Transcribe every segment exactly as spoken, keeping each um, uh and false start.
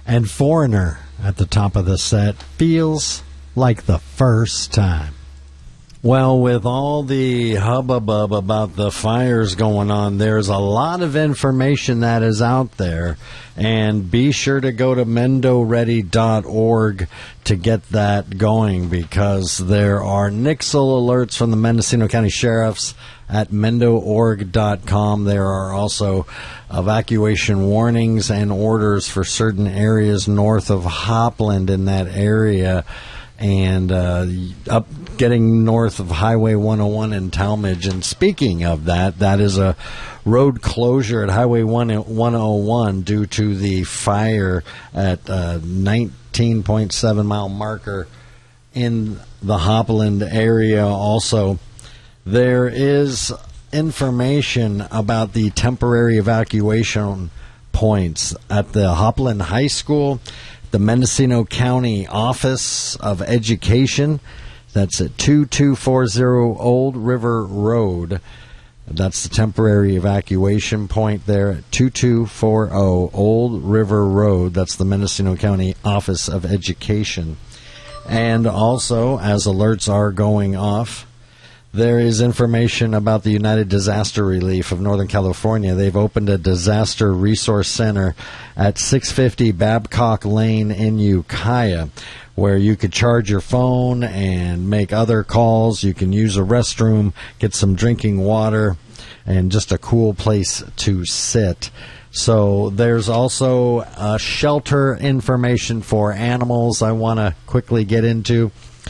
And Foreigner at the top of the set, Feels Like the First Time. Well, with all the hubbub about the fires going on, there's a lot of information that is out there. And be sure to go to mendo ready dot org to get that going, because there are N X L alerts from the Mendocino County Sheriffs at mendo org dot com. There are also evacuation warnings and orders for certain areas north of Hopland in that area, and uh, up getting north of Highway one oh one in Talmadge. And speaking of that, that is a road closure at Highway one oh one due to the fire at uh, nineteen point seven mile marker in the Hopland area. Also, there is information about the temporary evacuation points at the Hopland High School, the Mendocino County Office of Education. That's at two two four zero Old River Road. That's the temporary evacuation point there at two two four zero Old River Road. That's the Mendocino County Office of Education. And also, as alerts are going off, there is information about the United Disaster Relief of Northern California. They've opened a disaster resource center at six fifty Babcock Lane in Ukiah, where you could charge your phone and make other calls. You can use a restroom, get some drinking water, and just a cool place to sit. So there's also uh, shelter information for animals I want to quickly get into.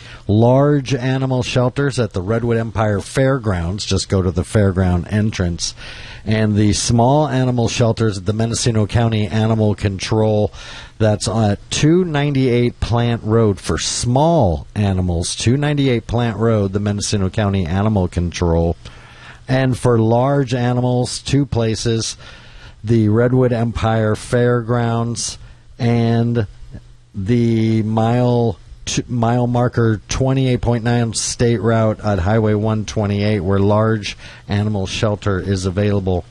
Large animal shelters at the Redwood Empire Fairgrounds. Just go to the fairground entrance. And the small animal shelters at the Mendocino County Animal Control. That's at two ninety-eight Plant Road for small animals. two ninety-eight Plant Road, the Mendocino County Animal Control. And for large animals, two places, the Redwood Empire Fairgrounds and the mile mile marker twenty-eight point nine state route at Highway one twenty-eight, where large animal shelter is available.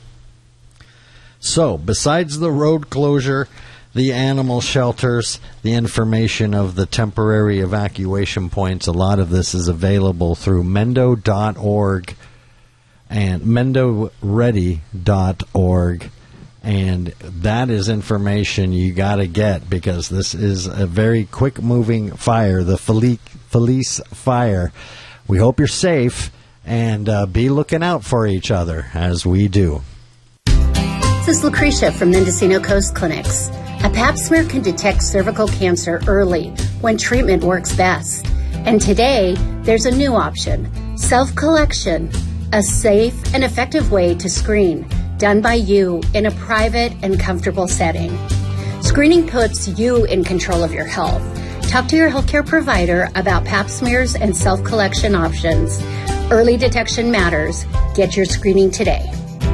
So, besides the road closure, the animal shelters, the information of the temporary evacuation points, a lot of this is available through mendo dot org and mendo ready dot org. And that is information you got to get, because this is a very quick-moving fire, the Felice fire. We hope you're safe, and uh, be looking out for each other as we do. This is Lucretia from Mendocino Coast Clinics. A pap smear can detect cervical cancer early when treatment works best. And today, there's a new option, self-collection, a safe and effective way to screen, done by you in a private and comfortable setting. Screening puts you in control of your health. Talk to your healthcare provider about pap smears and self-collection options. Early detection matters. Get your screening today.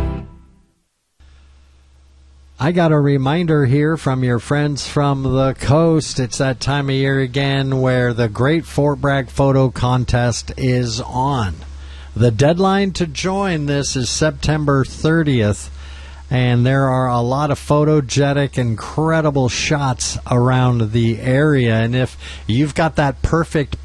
I got a reminder here from your friends from the coast. It's that time of year again where the Great Fort Bragg Photo Contest is on. The deadline to join this is September thirtieth, and there are a lot of photogenic, incredible shots around the area. And if you've got that perfect